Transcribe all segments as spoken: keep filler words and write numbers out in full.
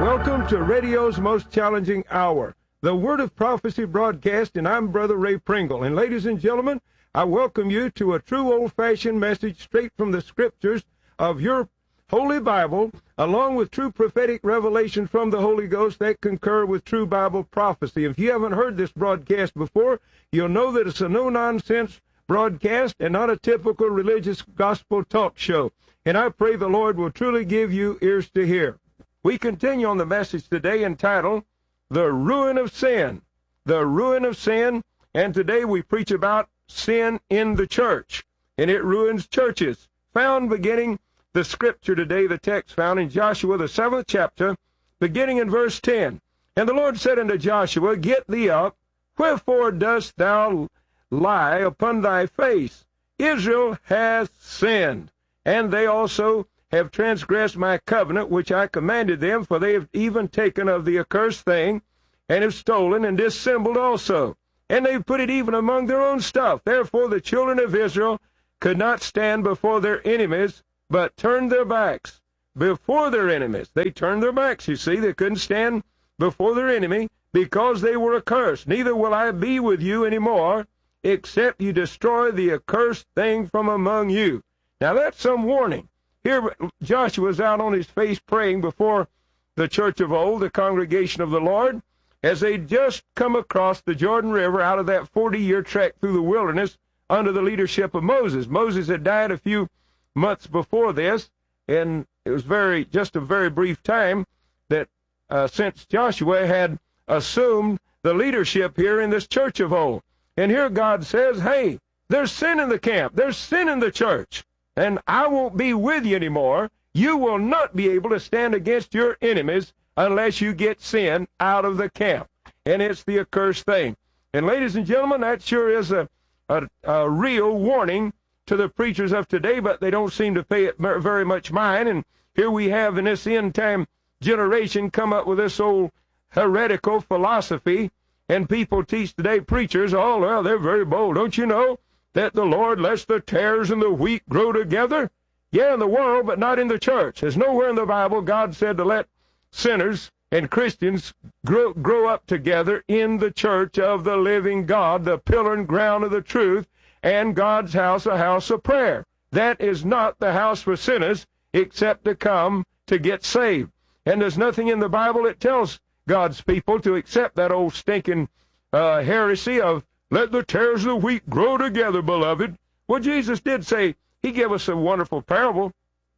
Welcome to radio's most challenging hour, the Word of Prophecy broadcast, and I'm Brother Ray Pringle. And ladies and gentlemen, I welcome you to a true old-fashioned message straight from the Scriptures of your Holy Bible, along with true prophetic revelation from the Holy Ghost that concur with true Bible prophecy. If you haven't heard this broadcast before, you'll know that it's a no-nonsense broadcast and not a typical religious gospel talk show. And I pray the Lord will truly give you ears to hear. We continue on the message today entitled, The Ruin of Sin. The Ruin of Sin. And today we preach about sin in the church. And it ruins churches. Found beginning the scripture today, the text found in Joshua, the seventh chapter, beginning in verse ten. And the Lord said unto Joshua, Get thee up, wherefore dost thou lie upon thy face? Israel hath sinned, and they also have transgressed my covenant, which I commanded them, for they have even taken of the accursed thing, and have stolen and dissembled also. And they put it even among their own stuff. Therefore the children of Israel could not stand before their enemies, but turned their backs before their enemies. They turned their backs, you see. They couldn't stand before their enemy, because they were accursed. Neither will I be with you any more, except you destroy the accursed thing from among you. Now that's some warning. Here Joshua's out on his face praying before the church of old, the congregation of the Lord, as they just come across the Jordan River out of that forty-year trek through the wilderness under the leadership of Moses. Moses had died a few months before this, and it was very just a very brief time that uh, since Joshua had assumed the leadership here in this church of old. And here God says, hey, there's sin in the camp. There's sin in the church. And I won't be with you anymore. You will not be able to stand against your enemies unless you get sin out of the camp. And it's the accursed thing. And ladies and gentlemen, that sure is a, a, a real warning to the preachers of today, but they don't seem to pay it very much mind. And here we have in this end-time generation come up with this old heretical philosophy. And people teach today, preachers, oh, well, they're very bold. Don't you know that the Lord lets the tares and the wheat grow together? Yeah, in the world, but not in the church. There's nowhere in the Bible God said to let sinners and Christians grow, grow up together in the church of the living God, the pillar and ground of the truth, and God's house, a house of prayer. That is not the house for sinners, except to come to get saved. And there's nothing in the Bible that tells God's people to accept that old stinking uh, heresy of let the tares of the wheat grow together, beloved. Well, Jesus did say, he gave us a wonderful parable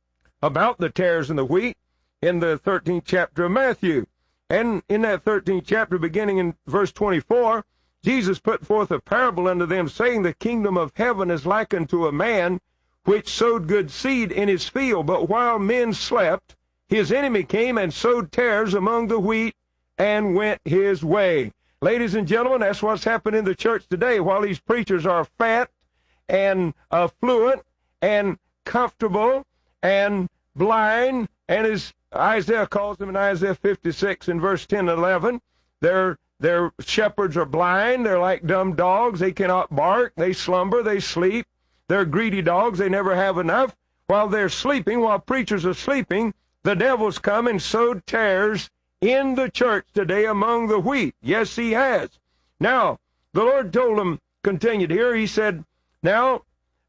about the tares and the wheat in the thirteenth chapter of Matthew. And in that thirteenth chapter, beginning in verse twenty-four, Jesus put forth a parable unto them, saying, The kingdom of heaven is like unto a man which sowed good seed in his field. But while men slept, his enemy came and sowed tares among the wheat and went his way. Ladies and gentlemen, that's what's happened in the church today. While these preachers are fat and affluent and comfortable and blind, and as Isaiah calls them in Isaiah fifty-six in verse ten and eleven, their, their shepherds are blind, they're like dumb dogs, they cannot bark, they slumber, they sleep, they're greedy dogs, they never have enough. While they're sleeping, while preachers are sleeping, the devil's come and sowed tares in the church today among the wheat. Yes, he has. Now, the Lord told him, continued here, he said, Now,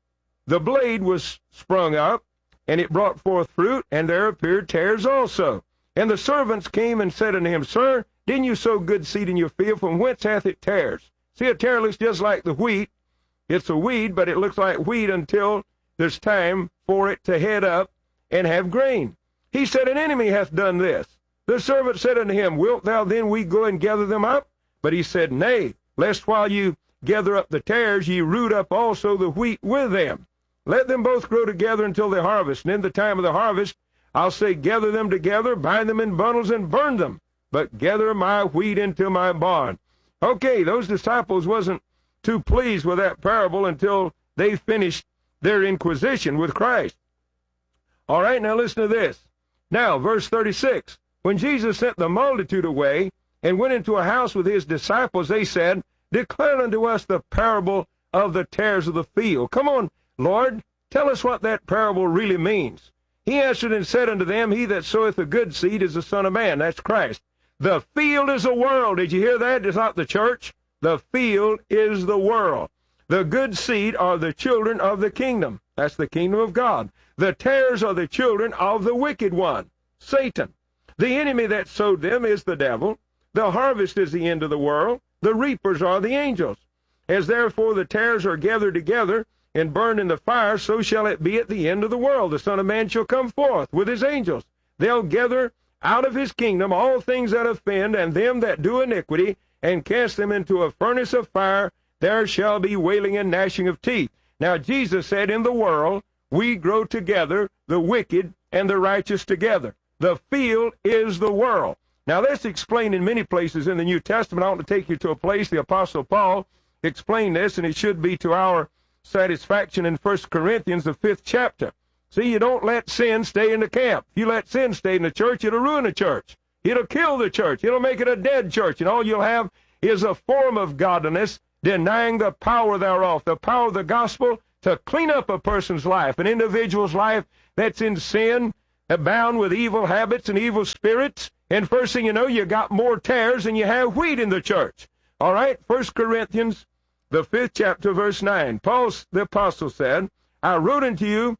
the blade was sprung up, and it brought forth fruit, and there appeared tares also. And the servants came and said unto him, Sir, didn't you sow good seed in your field? From whence hath it tares? See, a tare looks just like the wheat. It's a weed, but it looks like wheat until there's time for it to head up and have grain. He said, An enemy hath done this. The servant said unto him, Wilt thou then we go and gather them up? But he said, Nay, lest while you gather up the tares, ye root up also the wheat with them. Let them both grow together until the harvest. And in the time of the harvest, I'll say, Gather them together, bind them in bundles, and burn them. But gather my wheat into my barn. Okay, those disciples wasn't too pleased with that parable until they finished their inquisition with Christ. All right, now listen to this. Now, verse thirty-six. When Jesus sent the multitude away and went into a house with his disciples, they said, Declare unto us the parable of the tares of the field. Come on, Lord, tell us what that parable really means. He answered and said unto them, He that soweth the good seed is the Son of Man. That's Christ. The field is the world. Did you hear that? It's not the church. The field is the world. The good seed are the children of the kingdom. That's the kingdom of God. The tares are the children of the wicked one, Satan. The enemy that sowed them is the devil. The harvest is the end of the world. The reapers are the angels. As therefore the tares are gathered together and burned in the fire, so shall it be at the end of the world. The Son of Man shall come forth with his angels. They'll gather out of his kingdom all things that offend, and them that do iniquity, and cast them into a furnace of fire. There shall be wailing and gnashing of teeth. Now Jesus said, in the world we grow together, the wicked and the righteous together. The field is the world. Now that's explained in many places in the New Testament. I want to take you to a place the Apostle Paul explained this, and it should be to our satisfaction in First Corinthians, the fifth chapter. See, you don't let sin stay in the camp. If you let sin stay in the church, it'll ruin the church. It'll kill the church. It'll make it a dead church. And all you'll have is a form of godliness, denying the power thereof, the power of the gospel to clean up a person's life, an individual's life that's in sin, bound with evil habits and evil spirits. And first thing you know, you got more tares than you have wheat in the church. All right, First Corinthians, the fifth chapter, verse nine. Paul, the apostle, said, I wrote unto you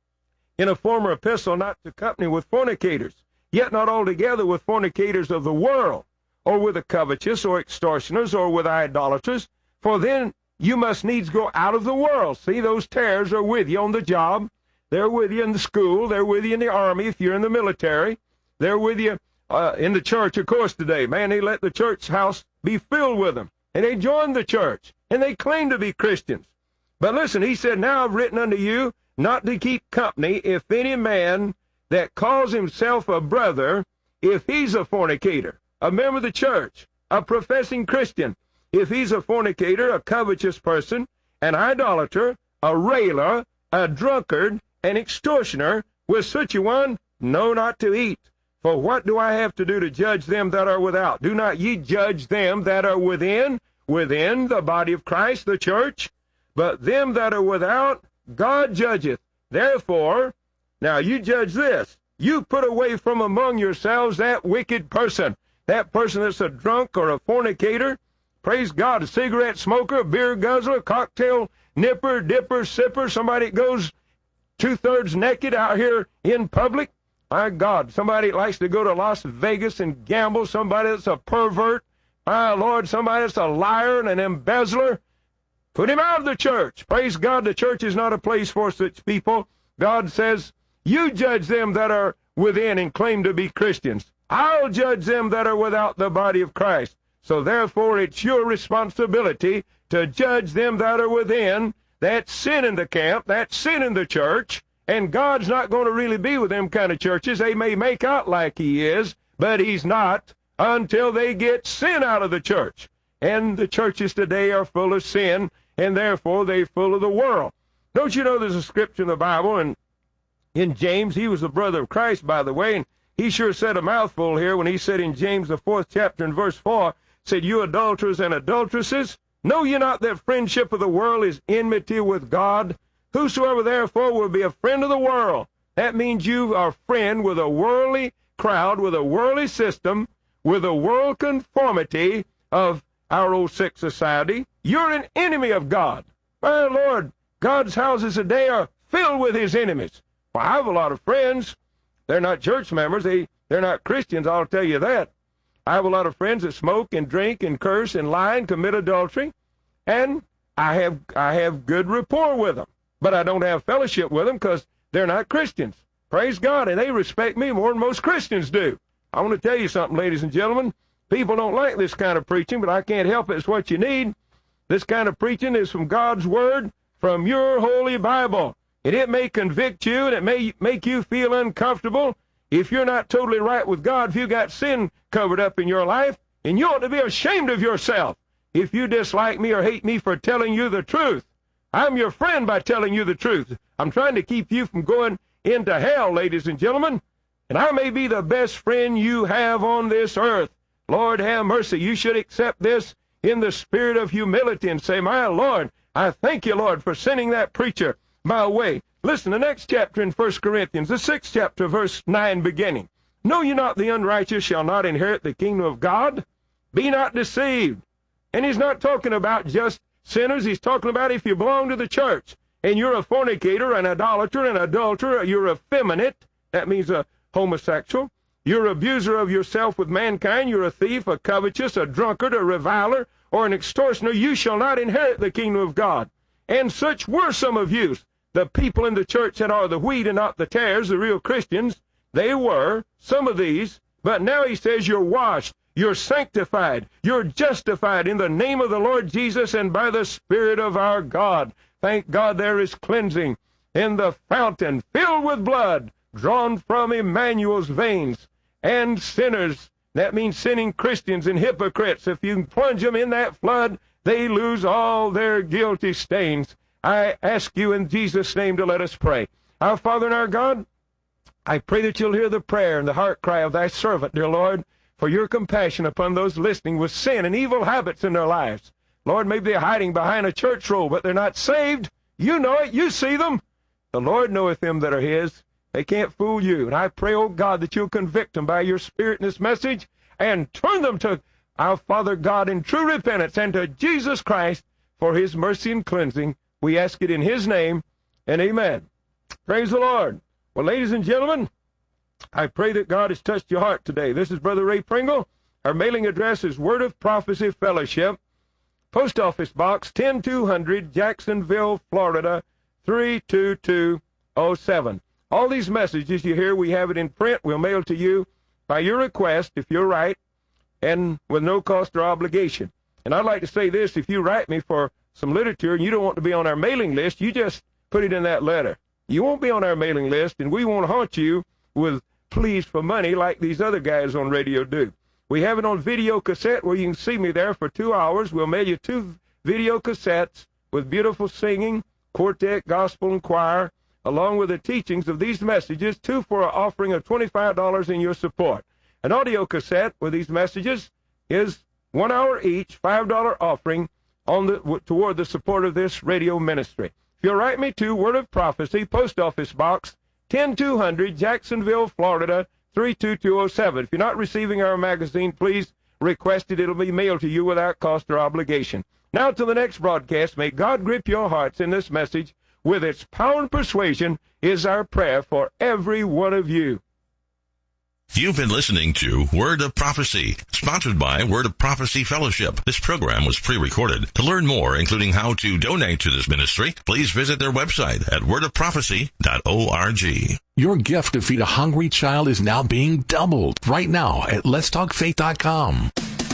in a former epistle not to company with fornicators, yet not altogether with fornicators of the world, or with the covetous, or extortioners, or with idolaters, for then you must needs go out of the world. See, those tares are with you on the job. They're with you in the school. They're with you in the army if you're in the military. They're with you uh, in the church, of course, today. Man, they let the church house be filled with them. And they join the church, and they claim to be Christians. But listen, he said, now I've written unto you not to keep company if any man that calls himself a brother, if he's a fornicator, a member of the church, a professing Christian, if he's a fornicator, a covetous person, an idolater, a railer, a drunkard, an extortioner, with such a one, no, not to eat. For what do I have to do to judge them that are without? Do not ye judge them that are within, within the body of Christ, the church? But them that are without, God judgeth. Therefore, now you judge this. You put away from among yourselves that wicked person, that person that's a drunk or a fornicator, praise God, a cigarette smoker, a beer guzzler, cocktail nipper, dipper, sipper, somebody that goes two-thirds naked out here in public. My God, somebody that likes to go to Las Vegas and gamble, somebody that's a pervert. My Lord, somebody that's a liar and an embezzler. Put him out of the church. Praise God, the church is not a place for such people. God says, you judge them that are within and claim to be Christians. I'll judge them that are without the body of Christ. So therefore, it's your responsibility to judge them that are within. That's sin in the camp. That's sin in the church. And God's not going to really be with them kind of churches. They may make out like he is, but he's not until they get sin out of the church. And the churches today are full of sin, and therefore they're full of the world. Don't you know there's a scripture in the Bible, and in James, he was the brother of Christ, by the way, and he sure said a mouthful here when he said in James, the fourth chapter and verse four, said, you adulterers and adulteresses, know ye not that friendship of the world is enmity with God? Whosoever therefore will be a friend of the world, that means you are a friend with a worldly crowd, with a worldly system, with a world conformity of our old sick society. You're an enemy of God. My Lord, God's houses today are filled with his enemies. Well, I have a lot of friends. They're not church members. They, they're not Christians, I'll tell you that. I have a lot of friends that smoke and drink and curse and lie and commit adultery, and I have I have good rapport with them. But I don't have fellowship with them because they're not Christians. Praise God, and they respect me more than most Christians do. I want to tell you something, ladies and gentlemen. People don't like this kind of preaching, but I can't help it. It's what you need. This kind of preaching is from God's Word, from your Holy Bible. And it may convict you, and it may make you feel uncomfortable if you're not totally right with God, if you got sin covered up in your life, and you ought to be ashamed of yourself if you dislike me or hate me for telling you the truth. I'm your friend by telling you the truth. I'm trying to keep you from going into hell, ladies and gentlemen. And I may be the best friend you have on this earth. Lord, have mercy. You should accept this in the spirit of humility and say, my Lord, I thank you, Lord, for sending that preacher my way Listen, the next chapter in First Corinthians, the sixth chapter, verse nine beginning. Know ye not the unrighteous shall not inherit the kingdom of God? Be not deceived. And he's not talking about just sinners. He's talking about if you belong to the church and you're a fornicator, an idolater, an adulterer, you're effeminate. That means a homosexual. You're an abuser of yourself with mankind. You're a thief, a covetous, a drunkard, a reviler, or an extortioner. You shall not inherit the kingdom of God. And such were some of you. The people in the church that are the wheat and not the tares, the real Christians, they were some of these. But now he says you're washed, you're sanctified, you're justified in the name of the Lord Jesus and by the Spirit of our God. Thank God there is cleansing in the fountain filled with blood drawn from Emmanuel's veins. And sinners, that means sinning Christians and hypocrites, if you plunge them in that flood, they lose all their guilty stains. I ask you in Jesus' name to let us pray. Our Father and our God, I pray that you'll hear the prayer and the heart cry of thy servant, dear Lord, for your compassion upon those listening with sin and evil habits in their lives. Lord, maybe they're hiding behind a church roll, but they're not saved. You know it. You see them. The Lord knoweth them that are his. They can't fool you. And I pray, oh God, that you'll convict them by your Spirit in this message and turn them to our Father God in true repentance and to Jesus Christ for his mercy and cleansing. We ask it in his name, and amen. Praise the Lord. Well, ladies and gentlemen, I pray that God has touched your heart today. This is Brother Ray Pringle. Our mailing address is Word of Prophecy Fellowship, Post Office Box ten two hundred, Jacksonville, Florida, three two two oh seven. All these messages you hear, we have it in print. We'll mail to you by your request, if you're right, and with no cost or obligation. And I'd like to say this, if you write me for some literature and you don't want to be on our mailing list, you just put it in that letter. You won't be on our mailing list, and we won't haunt you with pleas for money like these other guys on radio do. We have it on video cassette where you can see me there for two hours. We'll mail you two video cassettes with beautiful singing, quartet, gospel, and choir, along with the teachings of these messages, two for an offering of twenty-five dollars in your support. An audio cassette with these messages is one hour each, five dollars offering on the toward the support of this radio ministry. If you'll write me to Word of Prophecy, Post Office Box ten two hundred, Jacksonville, Florida, three two two oh seven. If you're not receiving our magazine, please request it. It'll be mailed to you without cost or obligation. Now to the next broadcast. May God grip your hearts in this message with its power and persuasion is our prayer for every one of you. You've been listening to Word of Prophecy, sponsored by Word of Prophecy Fellowship. This program was pre-recorded. To learn more, including how to donate to this ministry, please visit their website at word of prophecy dot org. Your gift to feed a hungry child is now being doubled right now at lets talk faith dot com.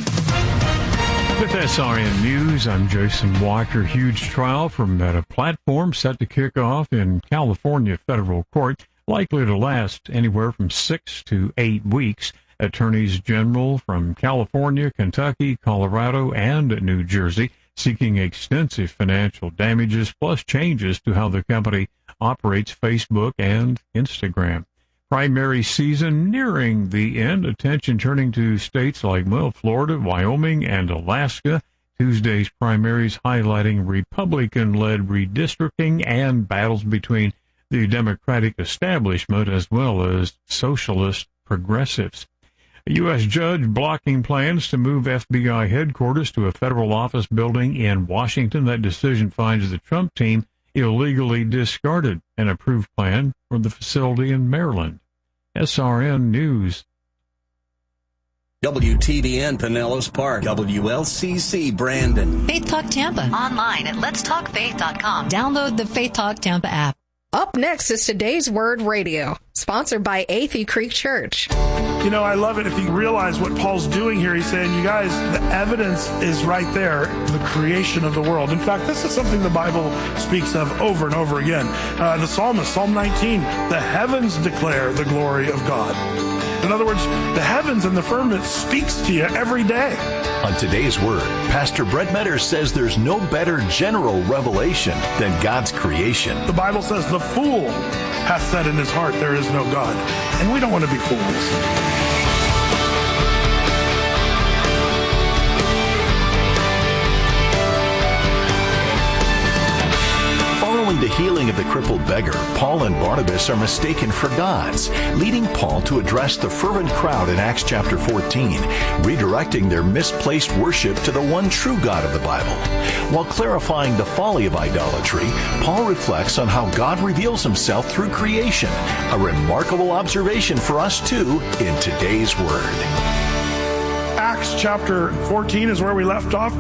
With S R N News, I'm Jason Walker. Huge trial for Meta Platform set to kick off in California federal court, likely to last anywhere from six to eight weeks. Attorneys general from California, Kentucky, Colorado, and New Jersey seeking extensive financial damages plus changes to how the company operates Facebook and Instagram. Primary season nearing the end. Attention turning to states like, well, Florida, Wyoming, and Alaska. Tuesday's primaries highlighting Republican-led redistricting and battles between the Democratic establishment as well as socialist progressives. A U S judge blocking plans to move F B I headquarters to a federal office building in Washington. That decision finds the Trump team illegally discarded an approved plan for the facility in Maryland. S R N News. W T B N Pinellas Park, W L C C Brandon. Faith Talk Tampa. Online at lets talk faith dot com. Download the Faith Talk Tampa app. Up next is Today's Word Radio, sponsored by Athey Creek Church. You know, I love it if you realize what Paul's doing here. He's saying, you guys, the evidence is right there, the creation of the world. In fact, this is something the Bible speaks of over and over again. Uh, the psalmist, Psalm nineteen, the heavens declare the glory of God. In other words, the heavens and the firmament speaks to you every day. On Today's Word, Pastor Brett Meadors says there's no better general revelation than God's creation. The Bible says the fool hath said in his heart there is no God. And we don't want to be fools. Following the healing of the crippled beggar, Paul and Barnabas are mistaken for gods, leading Paul to address the fervent crowd in Acts chapter fourteen, redirecting their misplaced worship to the one true God of the Bible. While clarifying the folly of idolatry, Paul reflects on how God reveals himself through creation, a remarkable observation for us too in today's Word. Acts chapter fourteen is where we left off.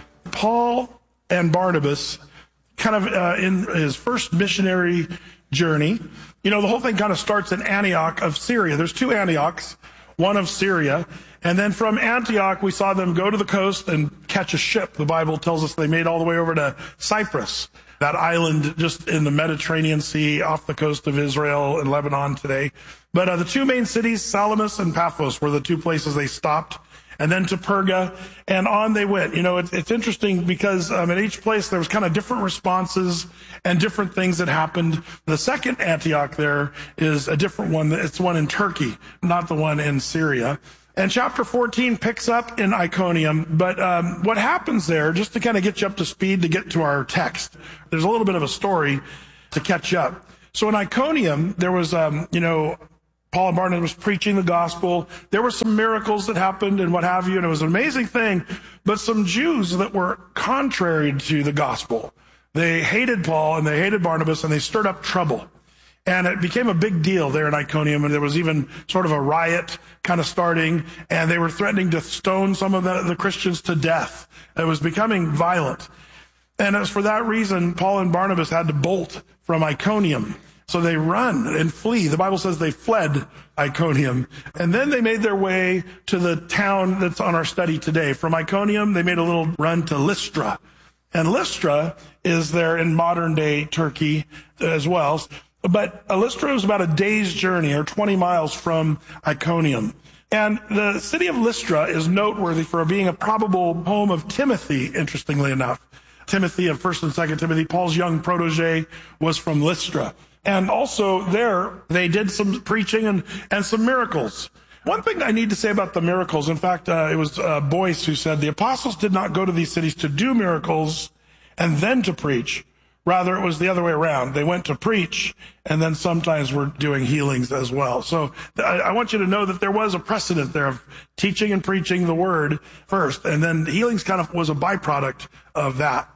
Paul and Barnabas, kind of uh, in his first missionary journey. You know, the whole thing kind of starts in Antioch of Syria. There's two Antiochs, one of Syria. And then from Antioch, we saw them go to the coast and catch a ship. The Bible tells us they made all the way over to Cyprus, that island just in the Mediterranean Sea off the coast of Israel and Lebanon today. But uh, the two main cities, Salamis and Paphos, were the two places they stopped. And then to Perga, and on they went. You know, it's, it's interesting because um, in each place there was kind of different responses and different things that happened. The second Antioch there is a different one. It's one in Turkey, not the one in Syria. And chapter fourteen picks up in Iconium. But um, what happens there, just to kind of get you up to speed to get to our text, there's a little bit of a story to catch up. So in Iconium, there was, um, you know, Paul and Barnabas was preaching the gospel. There were some miracles that happened and what have you, and it was an amazing thing. But some Jews that were contrary to the gospel, they hated Paul and they hated Barnabas, and they stirred up trouble. And it became a big deal there in Iconium, and there was even sort of a riot kind of starting, and they were threatening to stone some of the, the Christians to death. It was becoming violent. And it was for that reason Paul and Barnabas had to bolt from Iconium. So they run and flee. The Bible says they fled Iconium. And then they made their way to the town that's on our study today. From Iconium, they made a little run to Lystra. And Lystra is there in modern day Turkey as well. But Lystra was about a day's journey, or twenty miles from Iconium. And the city of Lystra is noteworthy for being a probable home of Timothy, interestingly enough. Timothy of First and Second Timothy, Paul's young protege, was from Lystra. And also there, they did some preaching and, and some miracles. One thing I need to say about the miracles, in fact, uh, it was uh, Boyce who said, the apostles did not go to these cities to do miracles and then to preach. Rather, it was the other way around. They went to preach, and then sometimes were doing healings as well. So I, I want you to know that there was a precedent there of teaching and preaching the word first, and then healings kind of was a byproduct of that.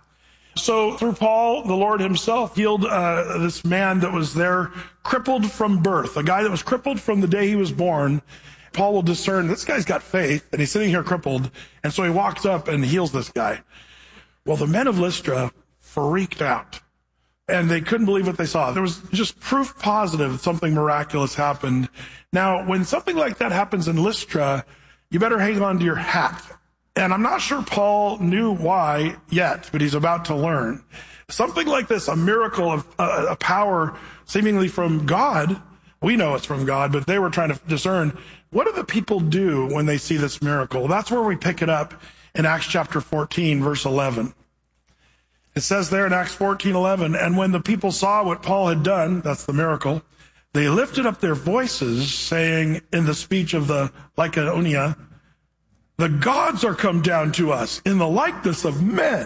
So through Paul, the Lord himself healed uh, this man that was there, crippled from birth, a guy that was crippled from the day he was born. Paul will discern, this guy's got faith, and he's sitting here crippled, and so he walks up and heals this guy. Well, the men of Lystra freaked out, and they couldn't believe what they saw. There was just proof positive something miraculous happened. Now, when something like that happens in Lystra, you better hang on to your hat. And I'm not sure Paul knew why yet, but he's about to learn. Something like this, a miracle of uh, a power seemingly from God. We know it's from God, but they were trying to discern, what do the people do when they see this miracle? That's where we pick it up in Acts chapter fourteen, verse eleven. It says there in Acts fourteen eleven, and when the people saw what Paul had done, that's the miracle, they lifted up their voices, saying in the speech of the Lycaonia, the gods are come down to us in the likeness of men.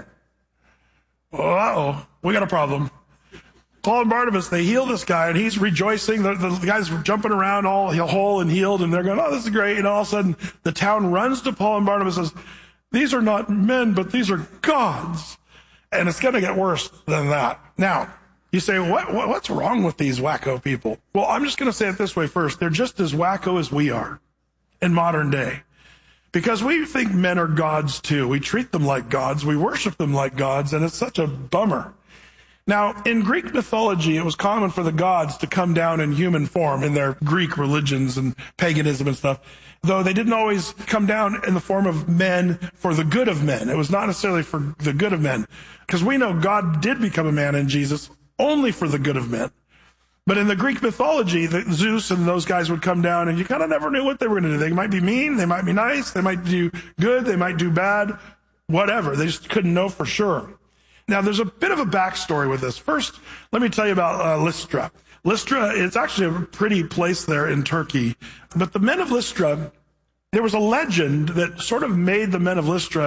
Uh-oh, we got a problem. Paul and Barnabas, they heal this guy, and he's rejoicing. The, the guy's jumping around all whole and healed, and they're going, oh, this is great. And all of a sudden, the town runs to Paul and Barnabas and says, these are not men, but these are gods. And it's going to get worse than that. Now, you say, what, what what's wrong with these wacko people? Well, I'm just going to say it this way first. They're just as wacko as we are in modern day. Because we think men are gods too. We treat them like gods. We worship them like gods, and it's such a bummer. Now, in Greek mythology, it was common for the gods to come down in human form in their Greek religions and paganism and stuff, though they didn't always come down in the form of men for the good of men. It was not necessarily for the good of men, because we know God did become a man in Jesus only for the good of men. But in the Greek mythology, the Zeus and those guys would come down, and you kind of never knew what they were going to do. They might be mean, they might be nice, they might do good, they might do bad, whatever. They just couldn't know for sure. Now, there's a bit of a backstory with this. First, let me tell you about uh, Lystra. Lystra, it's actually a pretty place there in Turkey. But the men of Lystra, there was a legend that sort of made the men of Lystra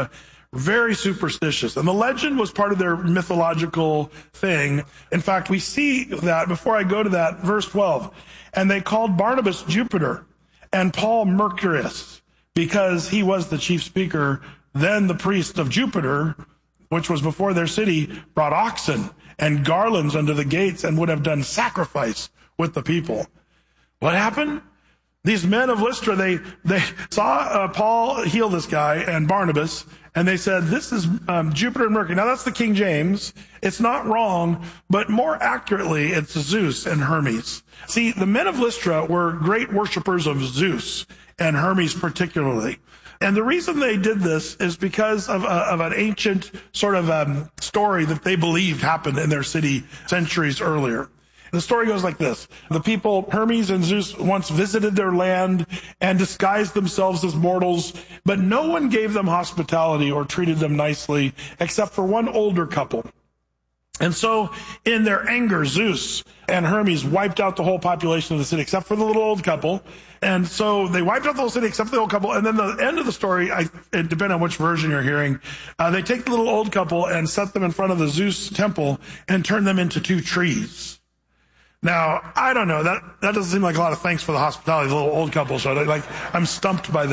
very superstitious. And the legend was part of their mythological thing. In fact, we see that, before I go to that, verse twelve, and they called Barnabas Jupiter and Paul Mercurius, because he was the chief speaker. Then the priest of Jupiter, which was before their city, brought oxen and garlands unto the gates and would have done sacrifice with the people. What happened? These men of Lystra, they they saw uh, Paul heal this guy and Barnabas, and they said, this is um, Jupiter and Mercury. Now, that's the King James. It's not wrong, but more accurately, it's Zeus and Hermes. See, the men of Lystra were great worshipers of Zeus, and Hermes particularly. And the reason they did this is because of, uh, of an ancient sort of um, story that they believed happened in their city centuries earlier. The story goes like this. The people, Hermes and Zeus, once visited their land and disguised themselves as mortals, but no one gave them hospitality or treated them nicely except for one older couple. And so, in their anger, Zeus and Hermes wiped out the whole population of the city except for the little old couple. And so they wiped out the whole city except for the old couple. And then the end of the story, I, it depends on which version you're hearing, uh, they take the little old couple and set them in front of the Zeus temple and turn them into two trees. Now, I don't know, that, that doesn't seem like a lot of thanks for the hospitality, the little old couple. So like, I'm stumped by that.